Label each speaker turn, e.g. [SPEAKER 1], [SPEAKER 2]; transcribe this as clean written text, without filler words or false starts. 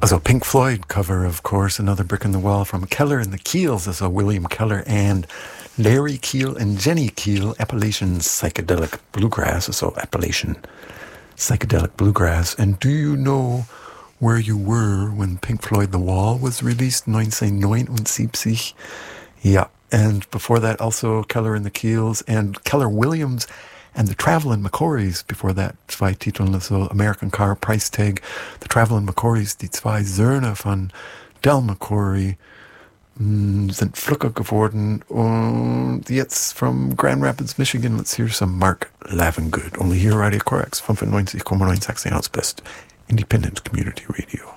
[SPEAKER 1] Also Pink Floyd cover, of course, Another Brick in the Wall from Keller and the Keels, also William Keller and Larry Keel and Jenny Keel, Appalachian Psychedelic Bluegrass, also Appalachian Psychedelic Bluegrass. And do you know where you were when Pink Floyd The Wall was released, 1979? Yeah, and before that also Keller and the Keels and Keller Williams and the Travelin' McCourys. Before that, zwei Titeln, so American Car Price Tag, the Travelin' McCourys, die zwei Söhne von Del McCoury, sind Flucker geworden. Und jetzt from Grand Rapids, Michigan, let's hear some Mark Lavengood. Only here, Radio Corax, 95,9 Sachsen Ausbest, Independent Community Radio.